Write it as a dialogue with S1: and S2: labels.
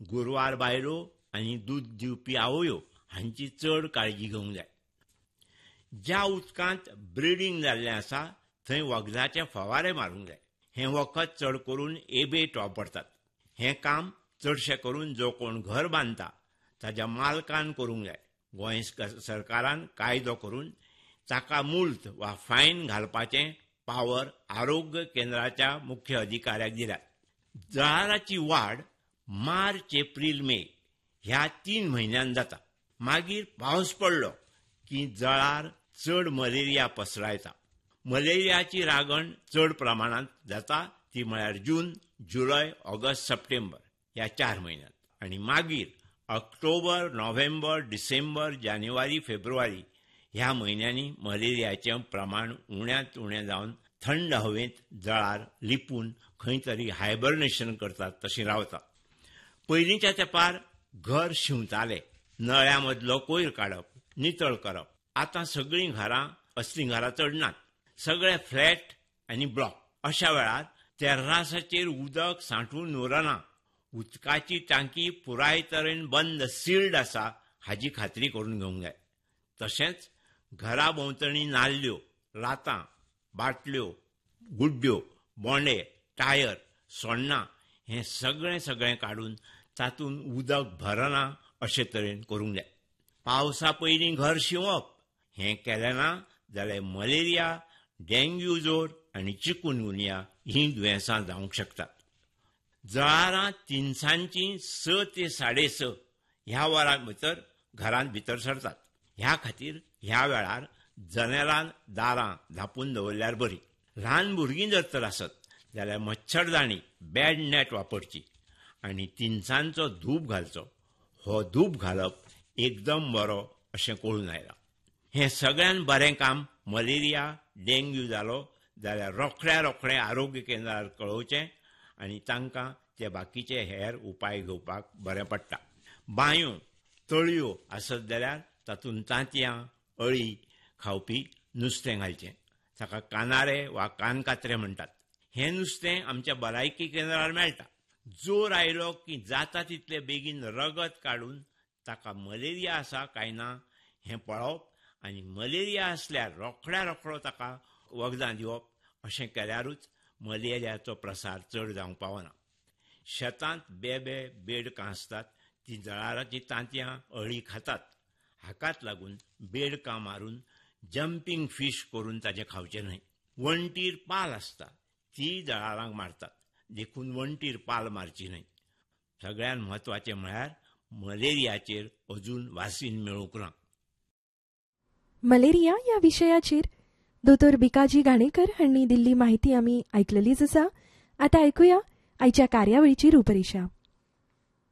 S1: गुरवार बायलो आनी दूद दिवपी आवयो हांची चड काळजी घेवंक जाय. ज्या उदकांत ब्रिडींग जाल्लें आसा थंय वखदाचे फवारे मारूंक जाय. हें वखद चड करून एबेट वापरतात. हें काम चडशें करून जो कोण घर बांदता ताच्या मालकान करूंक जाय. गोंय सरकारान कायदो करून ताका मुल्त वा फायन घालपाचें पावर आरोग्य केंद्राच्या मुख्य अधिकाऱ्याक दिल्यात. जळाराची वाड मार्च, एप्रील, मे ह्या 3 म्हयन्यांत जाता. मागीर पावस पडलो की जळार चड मलेरिया पसरायता. मलेरियाची लागण चड प्रमाणांत जाता ती म्हळ्यार जून, जुलय, ऑगस्ट, सप्टेंबर ह्या 4 म्हयन्यांत. आनी मागीर ऑक्टोबर, नोव्हेंबर, डिसेंबर, जानेवारी, फेब्रुवारी ह्या म्हयन्यांनी मलेरियाचें प्रमाण उण्यांत उणें जावन थंड हवेंत जळार लिपून खंय तरी हायबर्नेशन करतात तशी रावता. पयलींच्या तेंपार घर शिंवताले, नळ्या मदलो कोयर काडप, नितळ करप. आतां सगळीं घरां असलीं घरां चड नात. सगळे फ्लॅट आनी ब्लॉक. अशा वेळार तेर्रासाचेर उदक सांठून उरना. उदकाची टांकी पुराय तरेन बंद सिल्ड आसा हाची खात्री करून घेवंक जाय. तशेंच घरा भोंवतणी नाल्ल्यो, लातां, बाटल्यो, गुड्ड्यो, बोंडे, टायर, सोण्णां हें सगळें काडून तातूंत उदक भरना अशे तरेन करूंक जाय. पावसा पयलीं घर शिंवप. हें केलें ना जाल्यार मलेरिया, डेंग्यू जोर आनी चिकुनगुनिया हीं दुयेंसां जावंक शकतात. जळारां तिनसांजची 6 ते 6:30 ह्या वरां भितर घरांत भितर सरतात. ह्या खातीर ह्या वेळार जनेलां दारां धांपून दवरल्यार बरी. ल्हान भुरगीं जर तर आसत जाल्यार मच्छरदाणी, बॅड नेट वापरची आनी तिनसांजचो धूप घालचो. हो धूप घालप एकदम बरो अशें कळून आयलां. हें सगळ्यान बरें काम मलेरिया, डेंग्यू जालो जाल्यार रोखडें आरोग्य केंद्रार कळोवचें आनी तांकां ते बाकीचे हेर उपाय घेवपाक बरें पडटा. बांयो, तळयो आसत जाल्यार तातूंत तांतयां, अळी खावपी नुस्तें घालचें. ताका कानारे वा कानकात्रे म्हणटात. हें नुस्तें आमच्या भलायकी केंद्रार मेळटा. जोर आयलो की जाता तितले बेगीन रगत काडून ताका मलेरिया आसा काय ना हें पळोवप आनी मलेरिया आसल्यार रोखडो ताका वखदां दिवप. अशें केल्यारूच मलेरियाचो प्रसार चड जावंक पावना. शेतांत बेडकां आसतात ती जळाराची तांतयां, अळी खातात. हाकाच लागून बेडकां मारून जंपिंग फीश करून ताचें खावचें न्हय. वणटीर पाल आसता ती जळारांक मारतात. देखून वणटीर पाल मारची न्हय. सगळ्यान म्हत्वाचें म्हळ्यार मलेरियाचेर अजून वासीन मेळूंक ना.
S2: मलेरिया ह्या विशयाचेर दोतोर भिकाजी घाणेकर हांणी दिल्ली माहिती आमी आयकलेलीच आसा. आतां आयकुया आयच्या कार्यावळीची रुपरेषा.